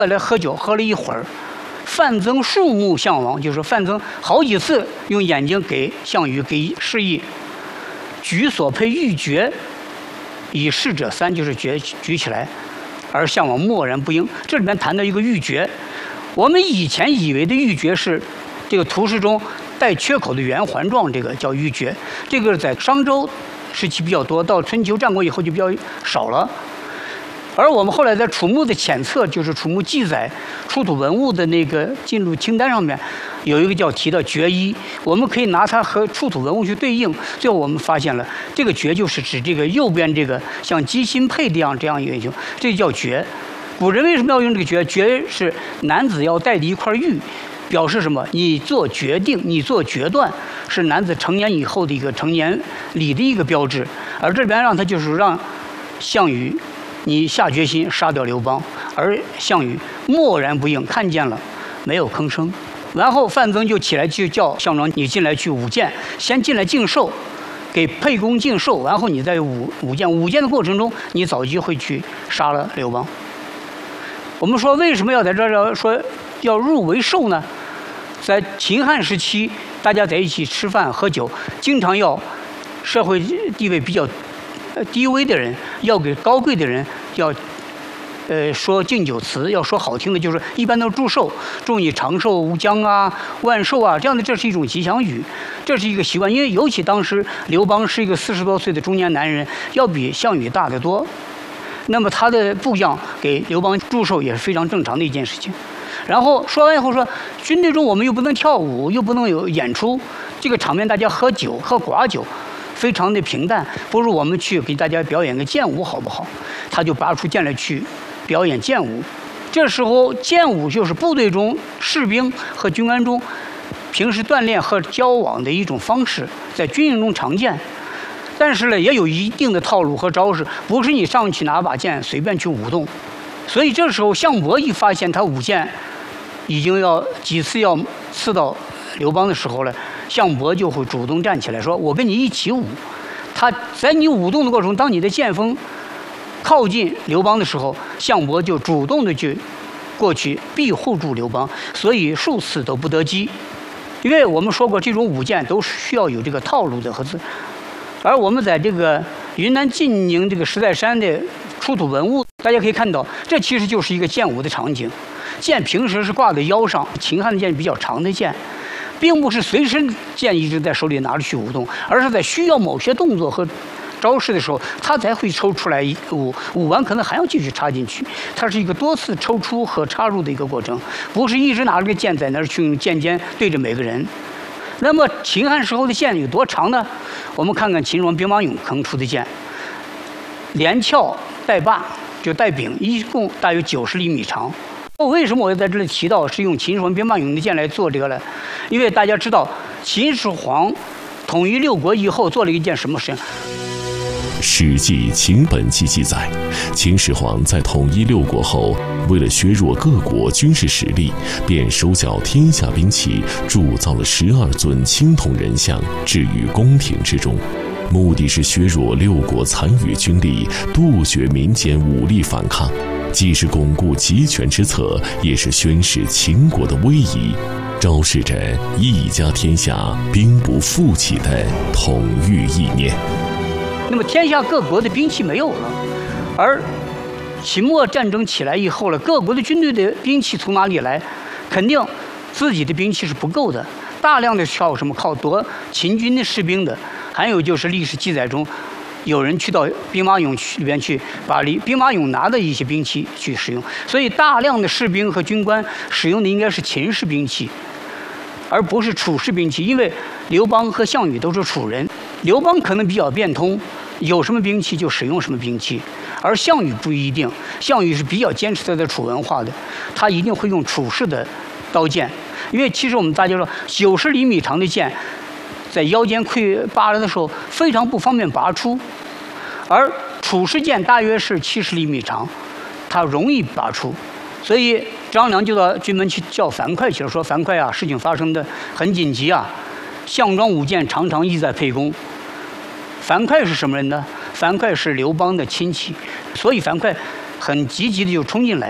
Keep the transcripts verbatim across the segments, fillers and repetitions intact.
来喝酒，喝了一会儿，范增数目项王，就是范增好几次用眼睛给项羽给示意，举所佩玉珏，以示者三，就是珏举起来，而项王默然不应。这里面谈到一个玉珏，我们以前以为的玉珏是这个图示中带缺口的圆环状，这个叫玉珏，这个在商周时期比较多，到春秋战国以后就比较少了。而我们后来在楚墓的前册，就是楚墓记载出土文物的那个进入清单上面，有一个叫提到珏衣，我们可以拿它和出土文物去对应。最后我们发现了，这个珏就是指这个右边这个像鸡心佩这样这样一个形，这叫珏。古人为什么要用这个珏？珏是男子要带的一块玉，表示什么？你做决定，你做决断，是男子成年以后的一个成年礼的一个标志。而这边让他就是让项羽。你下决心杀掉刘邦，而项羽默然不应，看见了，没有吭声。然后范增就起来去叫项庄，你进来去舞剑，先进来敬寿，给沛公敬寿，然后你再舞舞剑。舞剑的过程中，你早就会去杀了刘邦。我们说为什么要在这儿说要入为寿呢？在秦汉时期，大家在一起吃饭喝酒，经常要社会地位比较低微的人要给高贵的人要，呃，说敬酒词，要说好听的，就是一般都是祝寿，祝你长寿无疆啊，万寿啊，这样的，这是一种吉祥语，这是一个习惯。因为尤其当时刘邦是一个四十多岁的中年男人，要比项羽大得多，那么他的部将给刘邦祝寿也是非常正常的一件事情。然后说完以后说，军队中我们又不能跳舞，又不能有演出，这个场面大家喝酒喝寡酒。非常的平淡，不如我们去给大家表演个剑舞好不好？他就拔出剑来去表演剑舞。这时候剑舞就是部队中士兵和军官中平时锻炼和交往的一种方式，在军营中常见。但是呢，也有一定的套路和招式，不是你上去拿把剑随便去舞动。所以这时候项伯一发现他舞剑已经要几次要刺到刘邦的时候了。项伯就会主动站起来说：“我跟你一起舞。”他在你舞动的过程中，当你的剑锋靠近刘邦的时候，项伯就主动的去过去庇护住刘邦，所以数次都不得击。因为我们说过，这种舞剑都是需要有这个套路的和字。而我们在这个云南晋宁这个石在山的出土文物，大家可以看到，这其实就是一个剑舞的场景。剑平时是挂在腰上，秦汉的剑比较长的剑。并不是随身剑一直在手里拿着去舞动，而是在需要某些动作和招式的时候，他才会抽出来舞，舞完可能还要继续插进去。它是一个多次抽出和插入的一个过程，不是一直拿着个剑在那儿去用剑尖对着每个人。那么秦汉时候的剑有多长呢？我们看看秦始皇兵马俑坑出的剑，连鞘带把就带柄，一共大约九十厘米长。为什么我要在这里提到是用秦始皇兵马俑的剑来做这个呢？因为大家知道秦始皇统一六国以后做了一件什么事情？《 史记·秦本纪》记载，秦始皇在统一六国后，为了削弱各国军事实力，便收缴天下兵器，铸造了十二尊青铜人像，置于宫廷之中。目的是削弱六国残余军力，杜绝民间武力反抗。既是巩固集权之策，也是宣示秦国的威仪，昭示着一家天下兵不负起的统御意念。 那么天下各国的兵器没有了，而秦末战争起来以后了，各国的军队的兵器从哪里来？肯定自己的兵器是不够的，大量的靠什么？靠夺秦军的士兵的。还有就是历史记载中，有人去到兵马俑里边去，把兵马俑拿的一些兵器去使用，所以大量的士兵和军官使用的应该是秦式兵器，而不是楚式兵器。因为刘邦和项羽都是楚人，刘邦可能比较变通，有什么兵器就使用什么兵器，而项羽不一定。项羽是比较坚持他的楚文化的，他一定会用楚式的刀剑。因为其实我们大家说，九十厘米长的剑，在腰间溃拔的时候非常不方便拔出，而楚式剑大约是七十厘米长，它容易拔出，所以张良就到军门去叫樊哙去了，说樊哙啊，事情发生的很紧急啊，项庄舞剑常常意在沛公。樊哙是什么人呢？樊哙是刘邦的亲戚，所以樊哙很积极的就冲进来，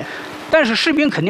但是士兵肯定